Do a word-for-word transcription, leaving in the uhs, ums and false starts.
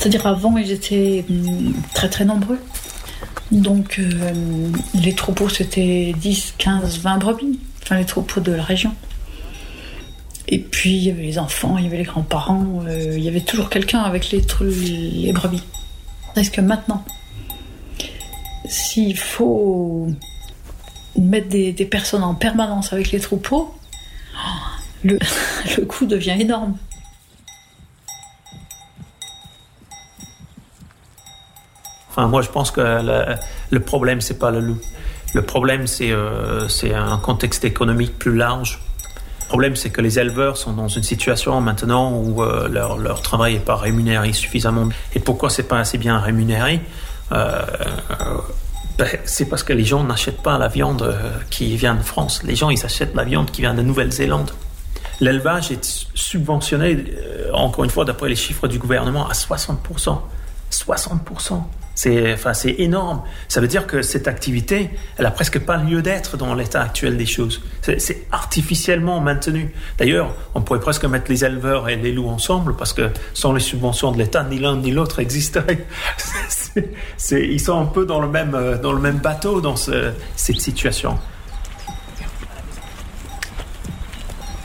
C'est-à-dire avant, ils étaient très très nombreux. Donc euh, les troupeaux, c'était dix, quinze, vingt brebis. Enfin, les troupeaux de la région. Et puis, il y avait les enfants, il y avait les grands-parents. Euh, il y avait toujours quelqu'un avec les, les brebis. Est-ce que maintenant, s'il faut mettre des, des personnes en permanence avec les troupeaux, le, le coût devient énorme. Enfin, moi, je pense que le, le problème, c'est pas le loup. Le problème, c'est, euh, c'est un contexte économique plus large. Le problème, c'est que les éleveurs sont dans une situation maintenant où euh, leur, leur travail n'est pas rémunéré suffisamment. Et pourquoi c'est pas assez bien rémunéré ? euh, ben, C'est parce que les gens n'achètent pas la viande qui vient de France. Les gens, ils achètent la viande qui vient de Nouvelle-Zélande. L'élevage est subventionné, euh, encore une fois, d'après les chiffres du gouvernement, à soixante pour cent. soixante pour cent. C'est, enfin, c'est énorme. Ça veut dire que cette activité, elle a presque pas lieu d'être dans l'état actuel des choses. C'est, c'est artificiellement maintenu. D'ailleurs, on pourrait presque mettre les éleveurs et les loups ensemble parce que sans les subventions de l'État, ni l'un ni l'autre existeraient. C'est, c'est, ils sont un peu dans le même, dans le même bateau dans ce, cette situation. Tu vois ?